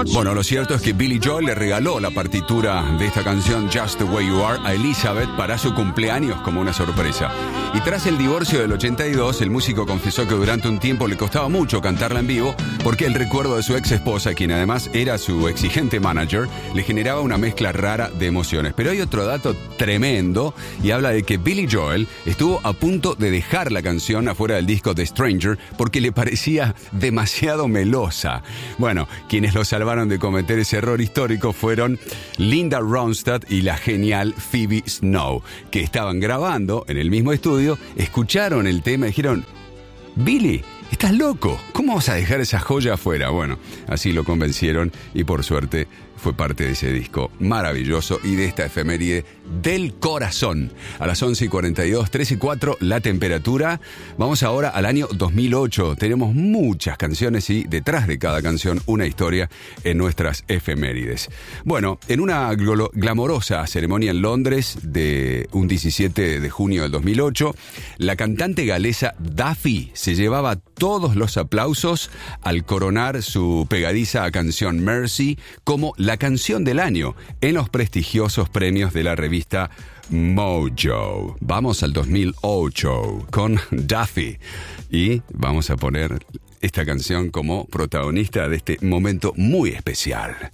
Bueno, lo cierto es que Billy Joel le regaló la partitura de esta canción Just the Way You Are a Elizabeth para su cumpleaños como una sorpresa. Y tras el divorcio del 82, el músico confesó que durante un tiempo le costaba mucho cantarla en vivo porque el recuerdo de su ex esposa, quien además era su exigente manager, le generaba una mezcla rara de emociones. Pero hay otro dato tremendo y habla de que Billy Joel estuvo a punto de dejar la canción afuera del disco The Stranger porque le parecía demasiado melosa. Bueno, quienes lo salvaron de cometer ese error histórico fueron Linda Ronstadt y la genial Phoebe Snow, que estaban grabando en el mismo estudio, escucharon el tema y dijeron: Billy, estás loco, ¿cómo vas a dejar esa joya afuera? Bueno, así lo convencieron y por suerte fue parte de ese disco maravilloso y de esta efeméride del corazón. A las 11:42, 3:04, la temperatura. Vamos ahora al año 2008. Tenemos muchas canciones y detrás de cada canción una historia en nuestras efemérides. Bueno, en una glamorosa ceremonia en Londres de un 17 de junio del 2008, la cantante galesa Duffy se llevaba todos los aplausos al coronar su pegadiza canción Mercy como la canción del año en los prestigiosos premios de la revista Mojo. Vamos al 2008 con Duffy y vamos a poner esta canción como protagonista de este momento muy especial.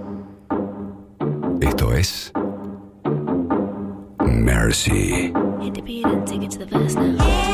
Esto es Mercy.